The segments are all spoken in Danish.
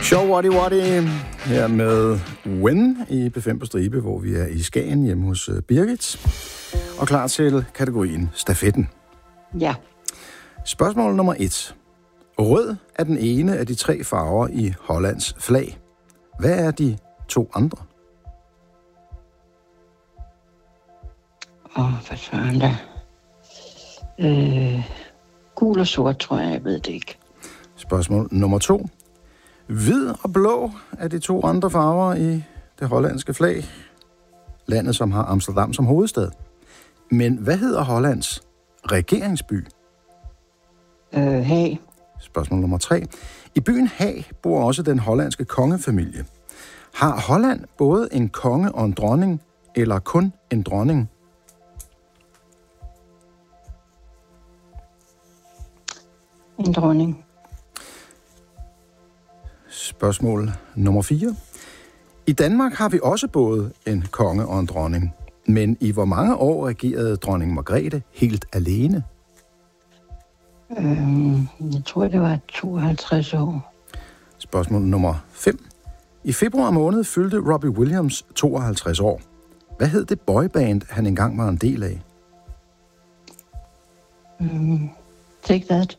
Showwatty her med When i B5 på stribe, hvor vi er i Skagen hjemme hos Birgit. Og klar til kategorien stafetten. Ja. Spørgsmål nummer 1. Rød er den ene af de 3 farver i Hollands flag. Hvad er de 2 andre? Hvad søren da? Gul og sort, tror jeg ved det ikke. Spørgsmål nummer 2. Hvid og blå er de 2 andre farver i det hollandske flag. Landet, som har Amsterdam som hovedstad. Men hvad hedder Hollands regeringsby? Haag. Spørgsmål nummer 3. I byen Haag bor også den hollandske kongefamilie. Har Holland både en konge og en dronning, eller kun en dronning? En dronning. Spørgsmål nummer 4. I Danmark har vi også både en konge og en dronning. Men i hvor mange år regerede dronning Margrethe helt alene? Jeg tror, det var 52 år. Spørgsmål nummer 5. I februar måned fyldte Robbie Williams 52 år. Hvad hed det boyband, han engang var en del af? Take That.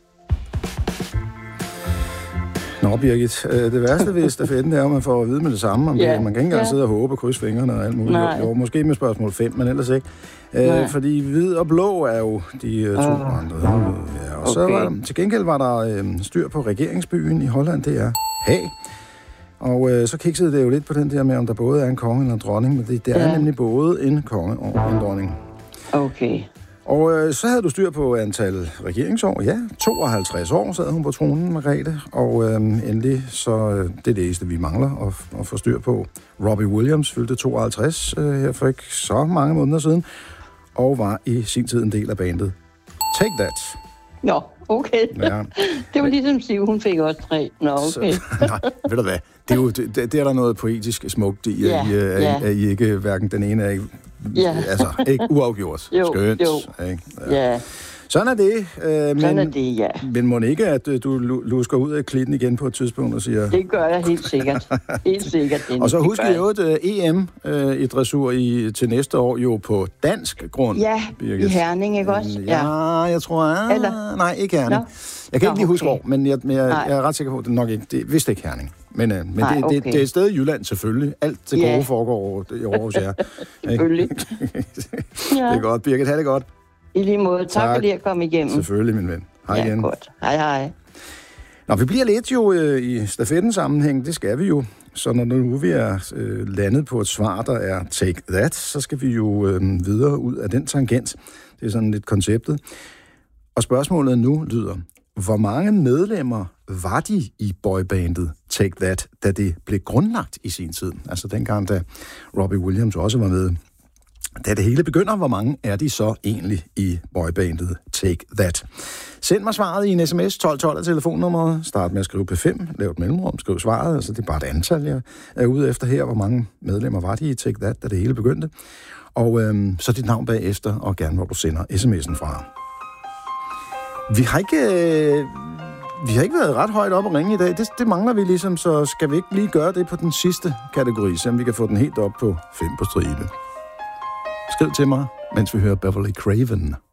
Nå, Birgit, det værste ved stafetten er, at man får at vide med det samme. Om det. Man kan ikke engang sidde og håbe og krydse fingrene og alt muligt. Jo, måske med spørgsmål 5, men ellers ikke. Fordi hvid og blå er jo de 2 andre. Ja, og så var til gengæld var der styr på regeringsbyen i Holland, det er Haag. Og så kiksede det jo lidt på den der med, om der både er en konge eller en dronning, men det er nemlig både en konge og en dronning. Okay. Og så havde du styr på antal regeringsår. Ja, 52 år sad hun på tronen, Margrethe. Og endelig, så det er det eneste, vi mangler at få styr på. Robbie Williams fyldte 52 her for ikke så mange måneder siden, og var i sin tid en del af bandet Take That. Nå, okay. Ja. Det var ligesom Siv, hun fik også 3. Nå, okay. Nej, ved du hvad? Det er der noget poetisk smukt i, at I ikke hverken den ene er ikke, altså, ikke uafgjort. Skønt. Ikke? Ja. Sådan er det. Sådan er det, ja. Men må ikke, at du lusker ud af klitten igen på et tidspunkt og siger... Det gør jeg helt sikkert. Helt sikkert. Og så husk jo et EM i dressur til næste år jo på dansk grund. Ja, Birgit. I Herning, ikke også? Ja, jeg tror... Eller? Nej, ikke Herning. No. Jeg kan ikke lige huske hvor, men jeg er ret sikker på, at det nok ikke... Det er vist ikke Herning. Men det er et sted i Jylland, selvfølgelig. Alt det gode foregår i Aarhus, ja. Selvfølgelig. Det er godt. Birgit, have det godt. I lige måde. Tak fordi jeg kom igennem. Selvfølgelig, min ven. Hej igen. Godt. Hej. Nå, vi bliver lidt jo i stafettens sammenhæng. Det skal vi jo. Så når nu vi er landet på et svar, der er Take That, så skal vi jo videre ud af den tangent. Det er sådan lidt konceptet. Og spørgsmålet nu lyder, hvor mange medlemmer var de i boybandet Take That, da det blev grundlagt i sin tid? Altså dengang, da Robbie Williams også var med. Da det hele begynder, hvor mange er de så egentlig i boybandet Take That? Send mig svaret i en sms, 1212 af telefonnummeret. Start med at skrive P5, lav et mellemrum, skriv svaret. Altså det er bare et antal, jeg er ude efter her. Hvor mange medlemmer var de i Take That, da det hele begyndte? Og så dit navn bagefter, og gerne hvor du sender sms'en fra. Vi har ikke været ret højt op at ringe i dag. Det mangler vi ligesom, så skal vi ikke lige gøre det på den sidste kategori, så vi kan få den helt op på 5 på stribe. Skriv til mig, mens vi hører Beverly Craven.